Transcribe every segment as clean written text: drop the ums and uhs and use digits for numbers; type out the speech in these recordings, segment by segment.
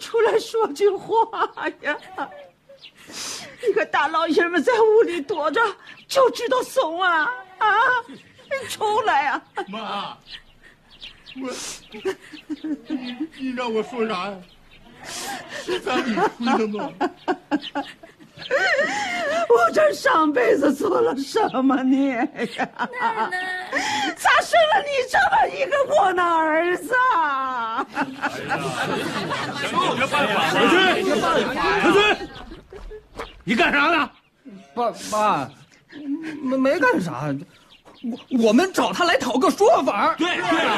出来说句话呀！你个大老爷们在屋里躲着，就知道怂啊！啊，你出来呀！ 妈，你让我说啥呀？是咱你亏的吗？ 我这上辈子做了什么孽呀？ 奶奶， 咋生了你这么一个窝囊儿子啊？ 小军，你干啥呢？ 爸，没干啥，我们找他来讨个说法。 对，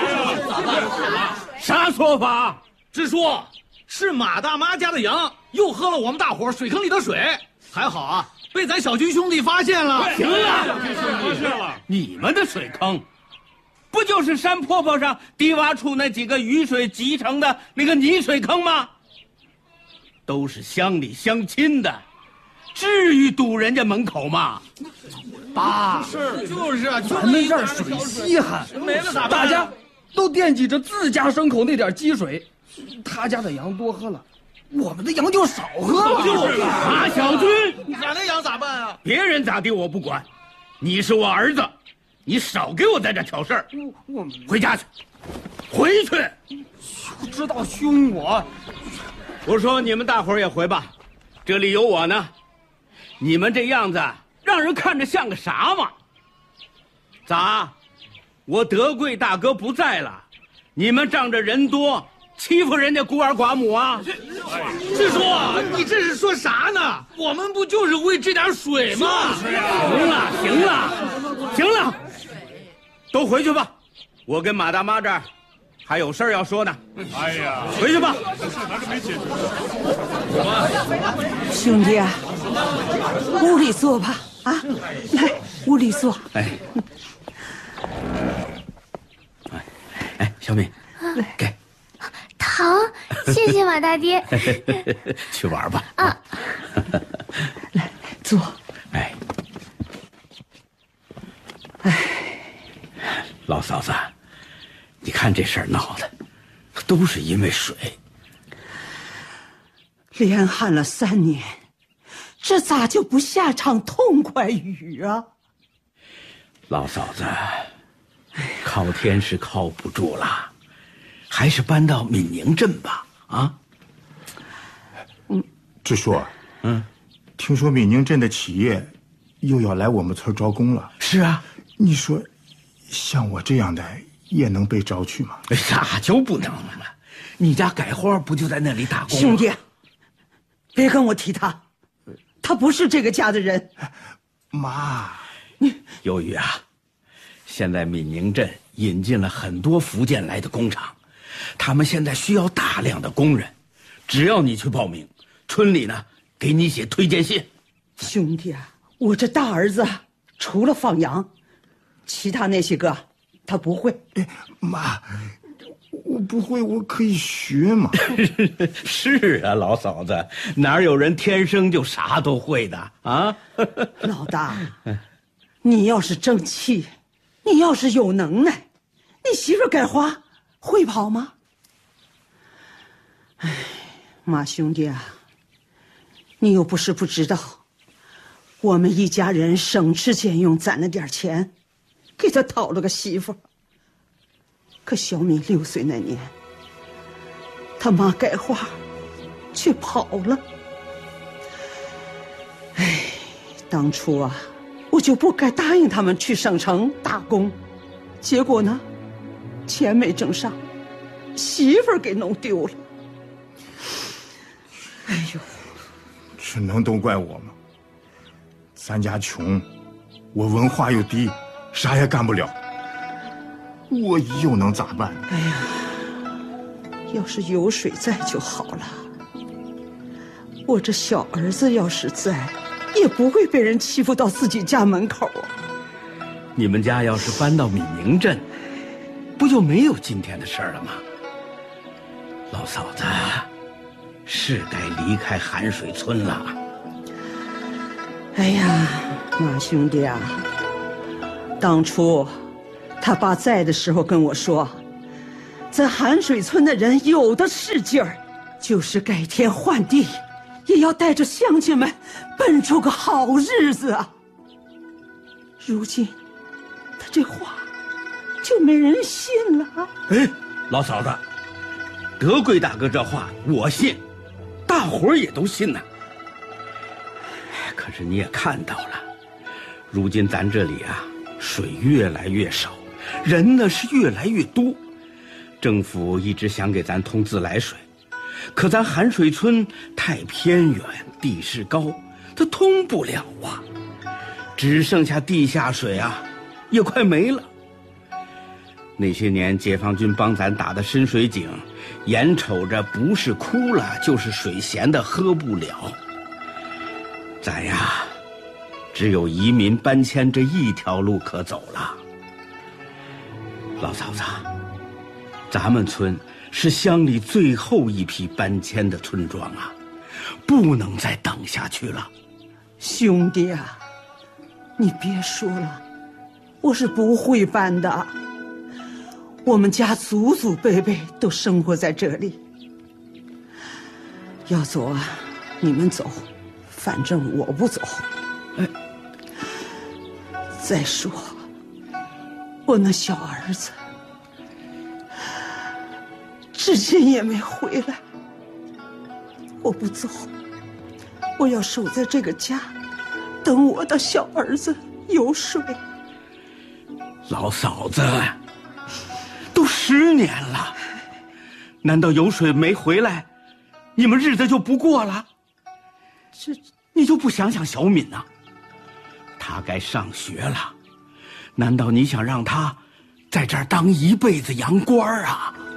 啥说法？ 直说，是马大妈家的羊又喝了我们大伙水坑里的水，还好啊，被咱小军兄弟发现了。 行了，你们的水坑，不就是山坡坡上低洼处那几个雨水集成的那个泥水坑吗？都是乡里乡亲的，至于堵人家门口吗？ 爸， 就是啊， 咱们这儿水稀罕， 没了咋办？ 大家都惦记着自家牲口那点积水，他家的羊多喝了，我们的羊就少喝了。 就是马小军， 俺那羊咋办啊？ 别人咋地我不管，你是我儿子，你少给我在这挑事儿。 我们回家去，回去。 就知道凶我。 我说你们大伙儿也回吧，这里有我呢。你们这样子让人看着像个啥嘛？咋？我德贵大哥不在了，你们仗着人多欺负人家孤儿寡母啊？ 直说，你这是说啥呢？我们不就是为这点水吗？ 行了，都回去吧。我跟马大妈这儿还有事儿要说呢。 哎呀， 回去吧。 还是没解决。 兄弟啊，屋里坐吧。啊，来，屋里坐。 小敏，给。 糖，谢谢马大爹。 去玩吧。 啊， 来，坐。 老嫂子，你看这事儿闹的，都是因为水。 连旱了3年，这咋就不下场痛快雨啊？ 老嫂子，靠天是靠不住了，还是搬到闽宁镇吧。啊， 直说，听说闽宁镇的企业又要来我们村招工了。 是啊， 你说，像我这样的也能被招去吗？ 咋就不能了？你家改花不就在那里打工？ 兄弟，别跟我提他，他不是这个家的人。 妈， 由于啊，现在闽宁镇引进了很多福建来的工厂，他们现在需要大量的工人，只要你去报名，村里呢给你写推荐信。 兄弟啊，我这大儿子除了放羊，其他那些个他不会。 妈，我不会，我可以学嘛。 是啊，老嫂子，哪有人天生就啥都会的啊？ 老大，你要是争气，你要是有能耐，你媳妇改花会跑吗？哎，马兄弟啊，你又不是不知道，我们一家人省吃俭用攒了点钱，给他讨了个媳妇。可小敏6岁那年，他妈改花却跑了。哎，当初啊，我就不该答应他们去省城打工，结果呢，钱没挣上，媳妇儿给弄丢了。哎呦， 这能都怪我吗？咱家穷，我文化又低，啥也干不了，我又能咋办？ 哎呀，要是有水在就好了。我这小儿子要是在，也不会被人欺负到自己家门口啊。 你们家要是搬到闽宁镇，不就没有今天的事儿了吗？老嫂子，是该离开寒水村了。 哎呀，马兄弟啊，当初他爸在的时候跟我说，咱寒水村的人有的是劲儿， 就是改天换地，也要带着乡亲们奔出个好日子啊。如今他这话就没人信了。 哎，老嫂子，德贵大哥这话我信，大伙儿也都信呢。可是你也看到了，如今咱这里啊，水越来越少，人呢是越来越多。政府一直想给咱通自来水，可咱寒水村太偏远，地势高，它通不了啊。只剩下地下水啊，也快没了。那些年解放军帮咱打的深水井，眼瞅着不是枯了就是水咸的喝不了。咱呀，只有移民搬迁这一条路可走了。老嫂子，咱们村是乡里最后一批搬迁的村庄啊，不能再等下去了。 兄弟啊，你别说了，我是不会搬的。我们家祖祖辈辈都生活在这里。要走啊，你们走，反正我不走。 哎， 再说，我那小儿子至今也没回来。我不走，我要守在这个家，等我的小儿子有水。 老嫂子，都10年了，难道有水没回来，你们日子就不过了？你就不想想小敏啊？他该上学了，难道你想让他在这儿当一辈子洋官啊？